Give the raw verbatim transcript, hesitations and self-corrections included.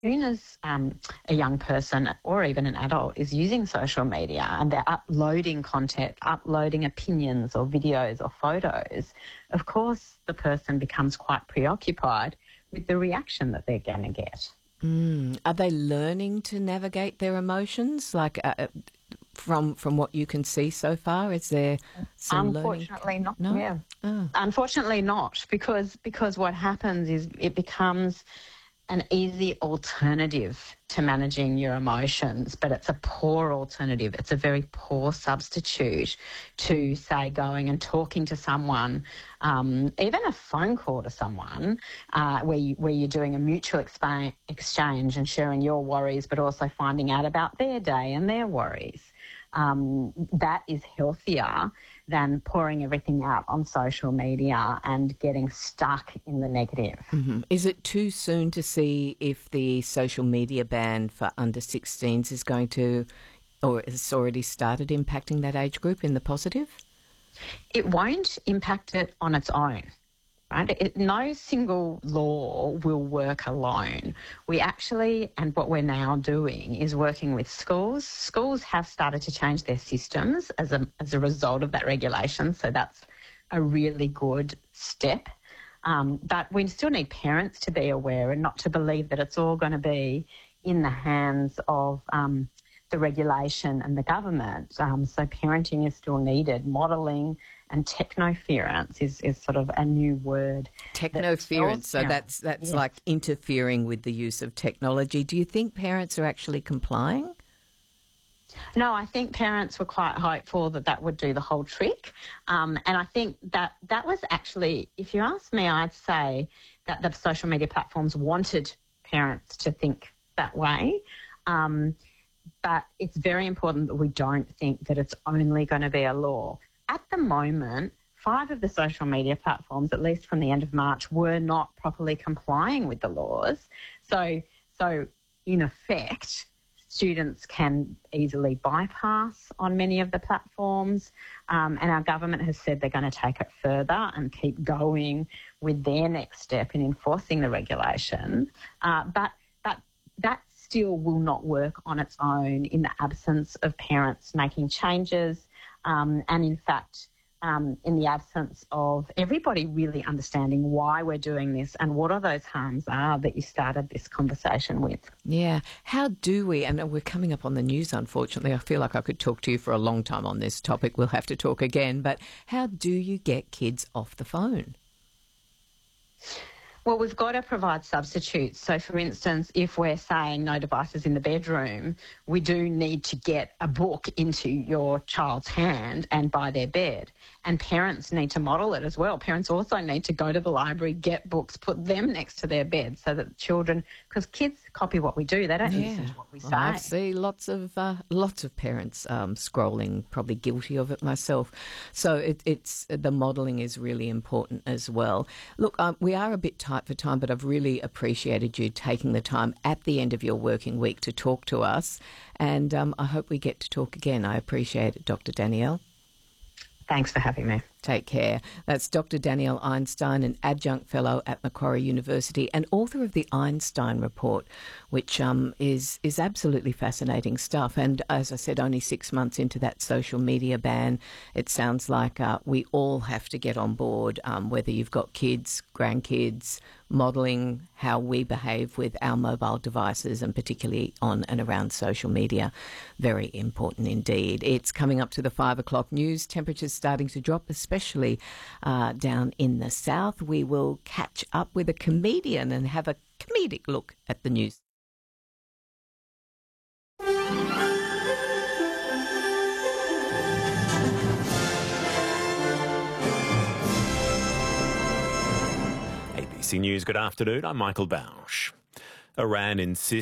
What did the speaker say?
soon as um, a young person or even an adult is using social media and they're uploading content, uploading opinions or videos or photos, of course the person becomes quite preoccupied with the reaction that they're going to get. Mm. Are they learning to navigate their emotions? Like uh, from from what you can see so far, is there some Unfortunately learning? not. No? Yeah. Oh. Unfortunately not, because because what happens is it becomes an easy alternative to managing your emotions, but it's a poor alternative. It's a very poor substitute to, say, going and talking to someone, um, even a phone call to someone, uh, where, you, where you're doing a mutual expa- exchange and sharing your worries, but also finding out about their day and their worries. Um, that is healthier than pouring everything out on social media and getting stuck in the negative. Mm-hmm. Is it too soon to see if the social media ban for under sixteens is going to, or has already started impacting that age group in the positive? It won't impact it on its own. Right? It, no single law will work alone. We actually, and what we're now doing is working with schools. Schools have started to change their systems as a, as a result of that regulation, so that's a really good step. Um, but we still need parents to be aware and not to believe that it's all going to be in the hands of um, the regulation and the government. Um, so parenting is still needed. Modelling and technoference is, is sort of a new word. Technoference, so that's that's yes. like interfering with the use of technology. Do you think parents are actually complying? No, I think parents were quite hopeful that that would do the whole trick. Um, and I think that that was actually, if you ask me, I'd say that the social media platforms wanted parents to think that way. Um, but it's very important that we don't think that it's only going to be a law. At the moment, five of the social media platforms, at least from the end of March, were not properly complying with the laws. So, so in effect, students can easily bypass on many of the platforms, um, and our government has said they're going to take it further and keep going with their next step in enforcing the regulation. Uh, but, but that still will not work on its own in the absence of parents making changes. Um, and in fact, um, in the absence of everybody really understanding why we're doing this and what are those harms are that you started this conversation with. Yeah. How do we, and we're coming up on the news, unfortunately. I feel like I could talk to you for a long time on this topic. We'll have to talk again. But how do you get kids off the phone? Well, we've got to provide substitutes. So, for instance, if we're saying no devices in the bedroom, we do need to get a book into your child's hand and by their bed. And parents need to model it as well. Parents also need to go to the library, get books, put them next to their bed so that children, because kids copy what we do. They don't yeah. listen to what we say. Well, I see lots of uh, lots of parents um, scrolling, probably guilty of it myself. So it, it's the modelling is really important as well. Look, um, we are a bit tight for time, but I've really appreciated you taking the time at the end of your working week to talk to us, and um, I hope we get to talk again. I appreciate it, Doctor Danielle. Thanks for having me. Take care. That's Doctor Danielle Einstein, an adjunct fellow at Macquarie University and author of the Einstein Report, which um, is is absolutely fascinating stuff. And as I said, only six months into that social media ban, it sounds like uh, we all have to get on board, um, whether you've got kids, grandkids, modelling how we behave with our mobile devices and particularly on and around social media. Very important indeed. It's coming up to the five o'clock news. Temperatures starting to drop, especially uh, down in the south. We will catch up with a comedian and have a comedic look at the news. A B C News, good afternoon. I'm Michael Bausch. Iran insists